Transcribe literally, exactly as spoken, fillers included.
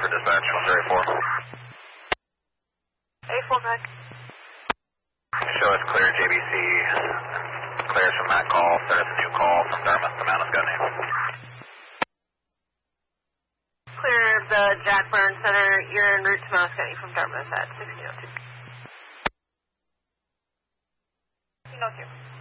for dispatch, one zero four. eight four five. Show us clear J B C. Clears from that call. Set us a new call from Dartmouth to Mount Ascutney. Clear the Jack Burns Center. You're en route to Mount Ascutney from Dartmouth at sixteen oh two. sixteen oh two.